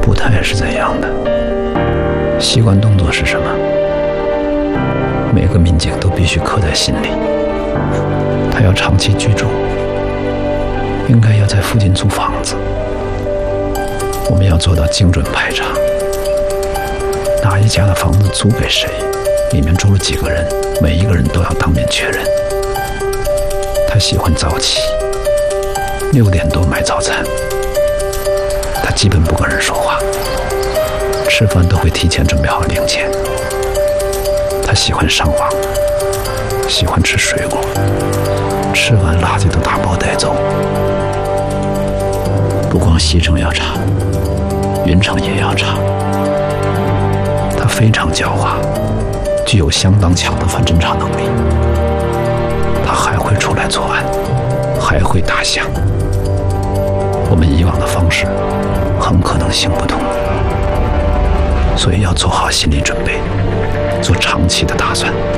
步态是怎样的，习惯动作是什么，每个民警都必须刻在心里。他要长期居住，应该要在附近租房子。我们要做到精准排查，哪一家的房子租给谁，里面住了几个人，每一个人都要当面确认。他喜欢早起，6点多买早餐。他基本不跟人说话，吃饭都会提前准备好零钱。他喜欢上网，喜欢吃水果，吃完垃圾都打包带走。不光西城要查，云城也要查。他非常狡猾，具有相当强的反侦查能力。他还会出来作案，还会打响。我们以往的方式很可能行不通，所以要做好心理准备，做长期的打算。